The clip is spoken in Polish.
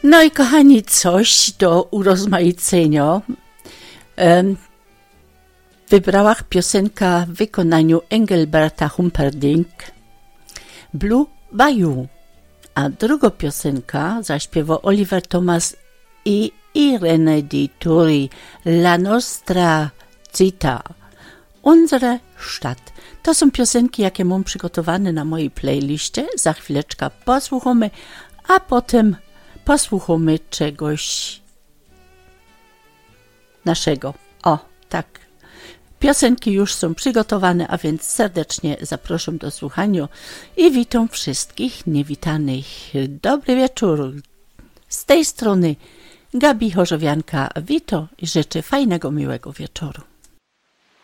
No i kochani, coś do urozmaicenia. Wybrałam piosenkę w wykonaniu Engelberta Humperdinck, Blue Bayou, a druga piosenka zaśpiewa Oliver Thomas i Irene Di Turi, La Nostra Città, Unsere Stadt. To są piosenki, jakie mam przygotowane na mojej playliście. Za chwileczkę posłuchamy, a potem posłuchamy czegoś naszego. O, tak. Piosenki już są przygotowane, a więc serdecznie zapraszam do słuchania i witam wszystkich niewitanych. Dobry wieczór. Z tej strony Gabi Chorzowianka wito i życzę fajnego, miłego wieczoru.